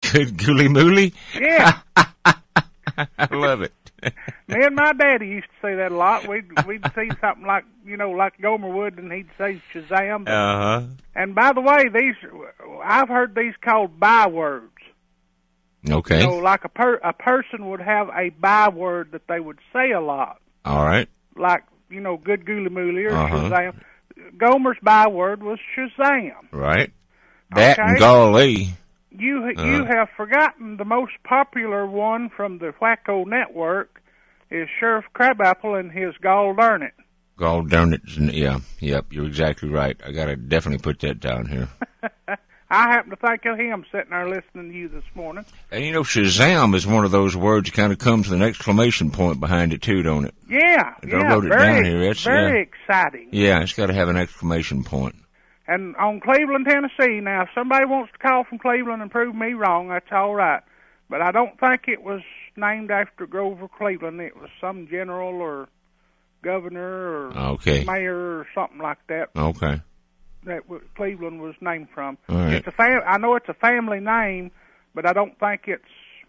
Good gooly mooly? Yeah. I love it. Me and my daddy used to say that a lot. We'd see something like, like Gomer would, and he'd say Shazam. Uh-huh. And by the way, I've heard these called bywords. Okay. Like a person would have a byword that they would say a lot. All right. Like, good gooly mooly or Uh-huh. Shazam. Gomer's byword was Shazam. Right. That Okay. and golly. You have forgotten the most popular one from the Wacko Network is Sheriff Crabapple and his Gall Darn It. Gall darn it. Yeah. Yep. You're exactly right. I got to definitely put that down here. I happen to think of him sitting there listening to you this morning. And Shazam is one of those words that kind of comes with an exclamation point behind it too, don't it? Yeah. I wrote it down here. It's very exciting. Yeah, it's got to have an exclamation point. And on Cleveland, Tennessee, now, if somebody wants to call from Cleveland and prove me wrong, that's all right. But I don't think it was named after Grover Cleveland. It was some general or governor or mayor or something like that. Okay. That Cleveland was named from. All right. I know it's a family name, but I don't think it's...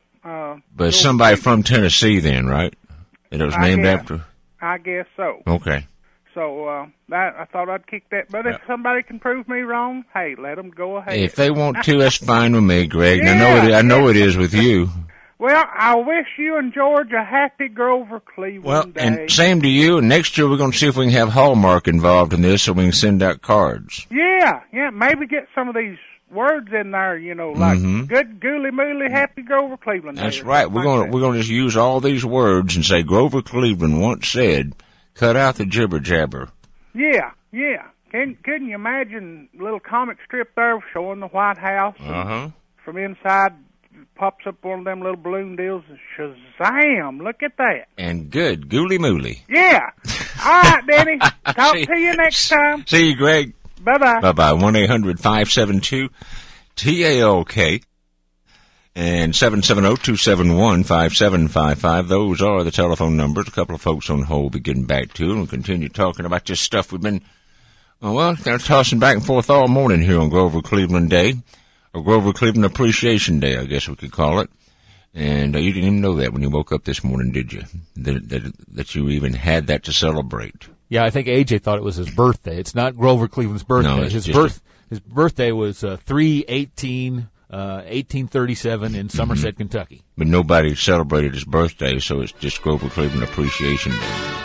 but it's somebody from Tennessee then, right? That it was named after? I guess so. Okay. So that I thought I'd kick that. But if somebody can prove me wrong, hey, let them go ahead. If they want to, that's fine with me, Greg. Yeah, I know it is with you. Well, I wish you and George a happy Grover Cleveland Day. And same to you. And next year we're going to see if we can have Hallmark involved in this so we can send out cards. Yeah, maybe get some of these words in there, like good gooly mooly, happy Grover Cleveland Day. That's right. We're going to just use all these words and say Grover Cleveland once said, cut out the jibber jabber. Yeah. Couldn't you imagine a little comic strip there showing the White House? From inside pops up one of them little balloon deals and Shazam, look at that. And good gooly mooly. Yeah. All right, Denny. Talk to you next time. See you, Greg. Bye-bye. Bye-bye. 1-800-572-TALK and 770-271-5755. Those are the telephone numbers. A couple of folks on hold will be getting back to, and we'll continue talking about this stuff we've been, kind of tossing back and forth all morning here on Grover Cleveland Day, or Grover Cleveland Appreciation Day, I guess we could call it. And you didn't even know that when you woke up this morning, did you? That you even had that to celebrate. Yeah, I think AJ thought it was his birthday. It's not Grover Cleveland's birthday. No, his birthday was 3/18/1837 in Somerset, Kentucky. But nobody celebrated his birthday, so it's just Grover Cleveland Appreciation Day.